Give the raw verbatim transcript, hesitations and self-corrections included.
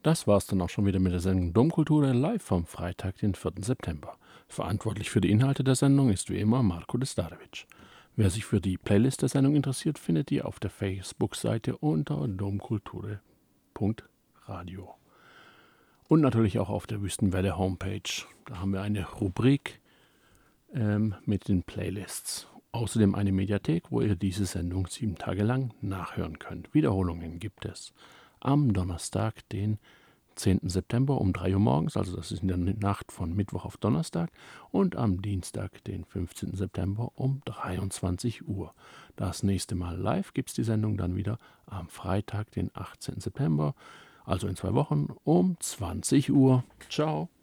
Das war's dann auch schon wieder mit der Sendung Domkultur live vom Freitag, den vierten September. Verantwortlich für die Inhalte der Sendung ist wie immer Marko Destarevic. Wer sich für die Playlist der Sendung interessiert, findet die auf der Facebook-Seite unter domkulture punkt radio. Und natürlich auch auf der Wüstenwelle Homepage. Da haben wir eine Rubrik ähm, mit den Playlists. Außerdem eine Mediathek, wo ihr diese Sendung sieben Tage lang nachhören könnt. Wiederholungen gibt es am Donnerstag, den zehnten September um drei Uhr morgens, also das ist in der Nacht von Mittwoch auf Donnerstag, und am Dienstag, den fünfzehnten September um dreiundzwanzig Uhr. Das nächste Mal live gibt es die Sendung dann wieder am Freitag, den achtzehnten September, also in zwei Wochen um zwanzig Uhr. Ciao!